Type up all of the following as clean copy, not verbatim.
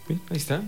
Bien, ahí está.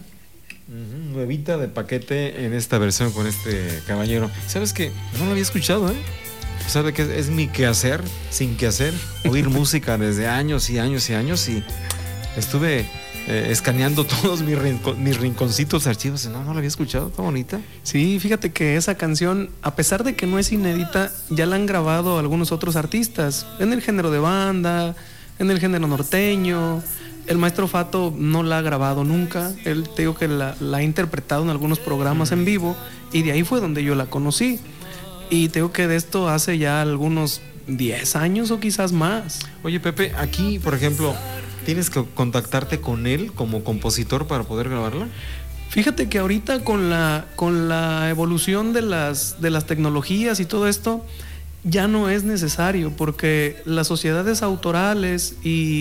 Nuevita de paquete en esta versión con este caballero. ¿Sabes qué? No lo había escuchado, ¿eh? ¿Sabes que es mi quehacer, sin quehacer? Oír música desde años y años y años, y estuve escaneando todos mis rinconcitos, archivos. No lo había escuchado, está bonita. Sí, fíjate que esa canción, a pesar de que no es inédita, ya la han grabado algunos otros artistas, en el género de banda, en el género norteño. El maestro Fato no la ha grabado nunca. Él, te digo que la ha interpretado en algunos programas en vivo, y de ahí fue donde yo la conocí. Y te digo que de esto hace ya algunos 10 años o quizás más. Oye, Pepe, aquí, por ejemplo, ¿tienes que contactarte con él como compositor para poder grabarla? Fíjate que ahorita con la evolución de las tecnologías y todo esto, ya no es necesario, porque las sociedades autorales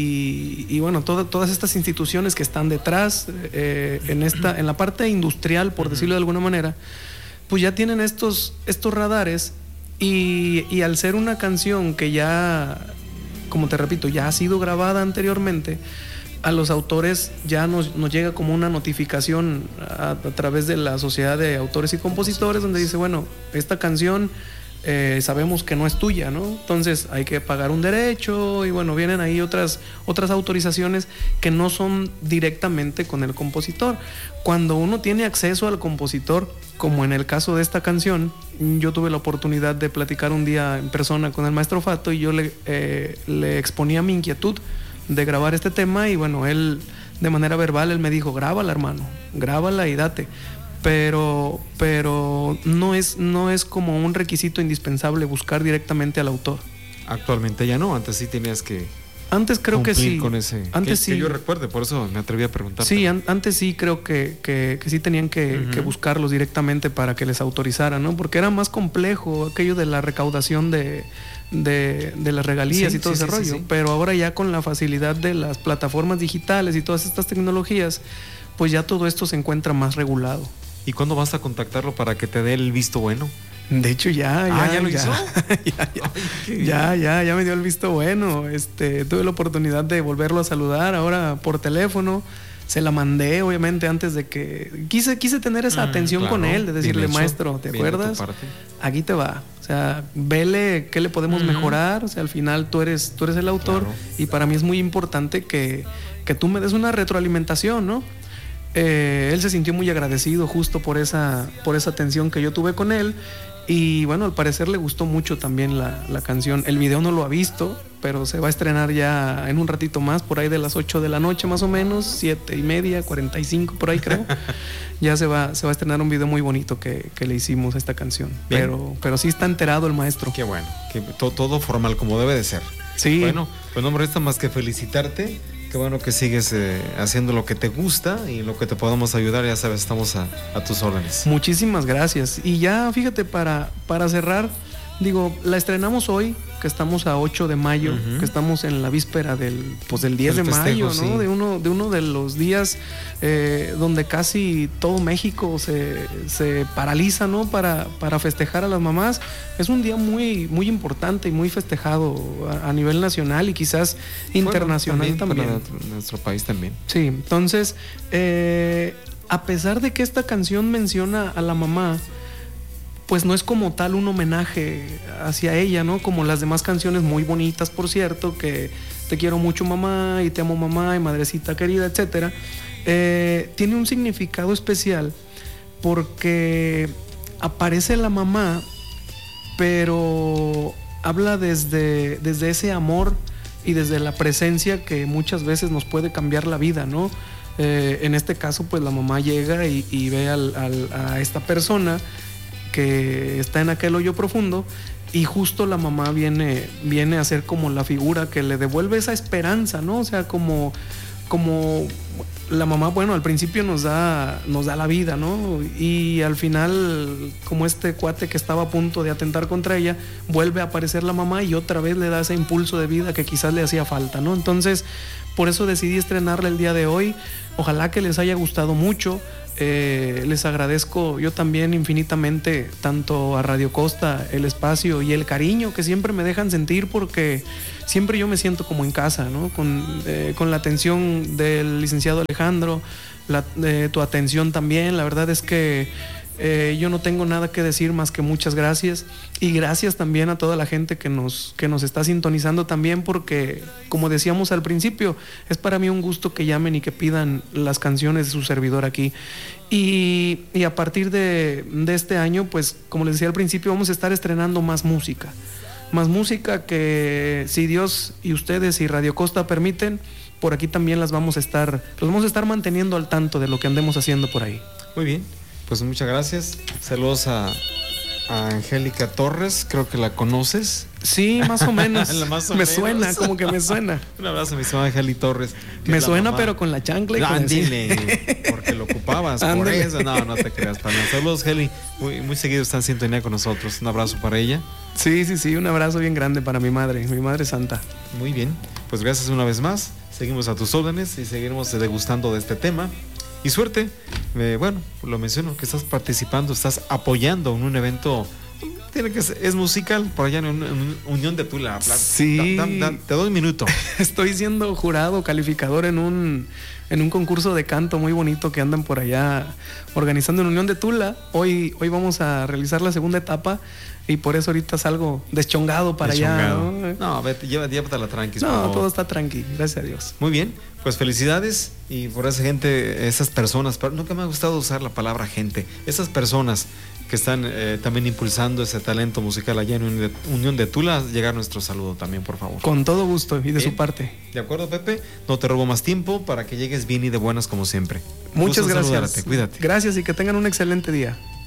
y bueno, todas estas instituciones que están detrás en la parte industrial, por decirlo de alguna manera, pues ya tienen estos radares, y al ser una canción que ya, como te repito, ya ha sido grabada anteriormente, a los autores ya nos llega como una notificación a través de la Sociedad de Autores y Compositores, donde dice, bueno, esta canción sabemos que no es tuya, ¿no? Entonces hay que pagar un derecho, y bueno, vienen ahí otras autorizaciones que no son directamente con el compositor. Cuando uno tiene acceso al compositor, como en el caso de esta canción, yo tuve la oportunidad de platicar un día en persona con el maestro Fato, y yo le exponía mi inquietud de grabar este tema, y bueno, él de manera verbal, él me dijo, grábala, hermano, grábala y date. Pero no es como un requisito indispensable buscar directamente al autor. Actualmente ya no, antes sí tenías que... Antes creo que sí. Con ese, antes sí. Que yo recuerde, por eso me atreví a preguntar. Sí, antes sí creo que sí tenían que buscarlos directamente para que les autorizaran, ¿no? Porque era más complejo aquello de la recaudación de las regalías, y todo ese rollo. Sí. Pero ahora ya con la facilidad de las plataformas digitales y todas estas tecnologías, pues ya todo esto se encuentra más regulado. ¿Y cuándo vas a contactarlo para que te dé el visto bueno? De hecho ya lo hizo. ya me dio el visto bueno. Tuve la oportunidad de volverlo a saludar ahora por teléfono. Se la mandé, obviamente, antes de que... Quise tener esa atención con él, de decirle, maestro, ¿te acuerdas? Aquí te va. O sea, vele qué le podemos mejorar. O sea, al final tú eres el autor, y para mí es muy importante que tú me des una retroalimentación, ¿no? Él se sintió muy agradecido justo por esa atención que yo tuve con él, y bueno, al parecer le gustó mucho también la canción. El video no lo ha visto, pero se va a estrenar ya en un ratito más, por ahí de las 8 de la noche más o menos, 7:30, 45 por ahí creo. Ya se va a estrenar un video muy bonito que le hicimos a esta canción. Pero sí está enterado el maestro. Qué bueno, que todo formal como debe de ser. Sí. Bueno, pues no me resta más que felicitarte. Qué bueno que sigues haciendo lo que te gusta, y lo que te podamos ayudar, ya sabes, estamos a tus órdenes. Muchísimas gracias. Y ya, fíjate, para cerrar, digo, la estrenamos hoy, que estamos a 8 de mayo, que estamos en la víspera del 10 de mayo, ¿no? Sí. De uno de los días donde casi todo México se paraliza, ¿no? Para festejar a las mamás. Es un día muy, muy importante y muy festejado a nivel nacional, y quizás internacional también. Para nuestro país también. Sí, entonces, a pesar de que esta canción menciona a la mamá, pues no es como tal un homenaje hacia ella, ¿no? Como las demás canciones, muy bonitas, por cierto, que te quiero mucho, mamá, y te amo, mamá, y madrecita querida, etcétera. Tiene un significado especial porque aparece la mamá, pero habla desde ese amor y desde la presencia que muchas veces nos puede cambiar la vida, ¿no? En este caso, pues la mamá llega y ve a esta persona que está en aquel hoyo profundo, y justo la mamá viene a ser como la figura que le devuelve esa esperanza, ¿no? O sea, como la mamá, bueno, al principio nos da la vida, ¿no? Y al final, como este cuate que estaba a punto de atentar contra ella, vuelve a aparecer la mamá, y otra vez le da ese impulso de vida que quizás le hacía falta, ¿no? Entonces, por eso decidí estrenarla el día de hoy. Ojalá que les haya gustado mucho. Les agradezco yo también infinitamente tanto a Radio Costa el espacio y el cariño que siempre me dejan sentir, porque siempre yo me siento como en casa, ¿no? Con la atención del licenciado Alejandro, tu atención también. La verdad es que yo no tengo nada que decir más que muchas gracias, y gracias también a toda la gente que nos está sintonizando también, porque como decíamos al principio, es para mí un gusto que llamen y que pidan las canciones de su servidor aquí. Y a partir de este año, pues como les decía al principio, vamos a estar estrenando más música que, si Dios y ustedes y Radio Costa permiten, por aquí también los vamos a estar manteniendo al tanto de lo que andemos haciendo por ahí. Muy bien, pues muchas gracias. Saludos a Angélica Torres, creo que la conoces. Sí, más o menos. Suena, como que me suena. Un abrazo a mi estimada Angeli Torres. Me suena, pero con la chancla y con dile, porque lo ocupabas, por eso. No te creas, para nada. Saludos, Heli. Muy seguido está en sintonía con nosotros. Un abrazo para ella. Sí, un abrazo bien grande para mi madre santa. Muy bien, pues gracias una vez más. Seguimos a tus órdenes y seguiremos degustando de este tema. Y suerte, bueno, lo menciono, que estás participando, estás apoyando en un evento, es musical, por allá en Unión de Tula. Sí. Te doy un minuto. Estoy siendo jurado, calificador en un concurso de canto muy bonito que andan por allá organizando en Unión de Tula. Hoy vamos a realizar la segunda etapa, y por eso ahorita salgo deschongado para allá, ¿no? No, vete, llévatela tranqui. No, todo está tranqui, gracias a Dios. Muy bien, pues felicidades, y por esa gente, esas personas, pero nunca me ha gustado usar la palabra gente, esas personas que están también impulsando ese talento musical allá en Unión de Tula, llegar nuestro saludo también, por favor. Con todo gusto, y de su parte. De acuerdo, Pepe, no te robo más tiempo para que llegues bien y de buenas como siempre. Muchas gracias. Saludarte. Cuídate. Gracias, y que tengan un excelente día.